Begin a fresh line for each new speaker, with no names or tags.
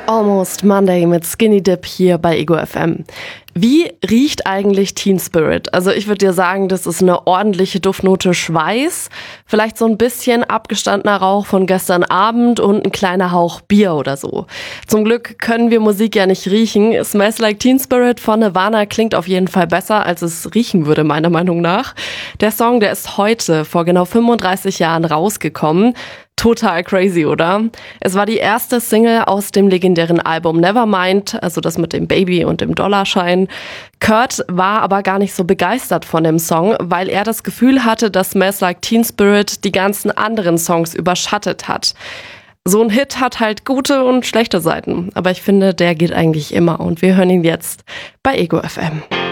Almost Monday mit Skinny Dip hier bei Ego FM. Wie riecht eigentlich Teen Spirit? Also ich würde dir sagen, das ist eine ordentliche Duftnote Schweiß, vielleicht so ein bisschen abgestandener Rauch von gestern Abend und ein kleiner Hauch Bier oder so. Zum Glück können wir Musik ja nicht riechen. Smells Like Teen Spirit von Nirvana klingt auf jeden Fall besser, als es riechen würde, meiner Meinung nach. Der Song, der ist heute vor genau 35 Jahren rausgekommen. Total crazy, oder? Es war die erste Single aus dem legendären Album Nevermind, also das mit dem Baby und dem Dollarschein. Kurt war aber gar nicht so begeistert von dem Song, weil er das Gefühl hatte, dass Smells Like Teen Spirit die ganzen anderen Songs überschattet hat. So ein Hit hat halt gute und schlechte Seiten, aber ich finde, der geht eigentlich immer und wir hören ihn jetzt bei Ego FM.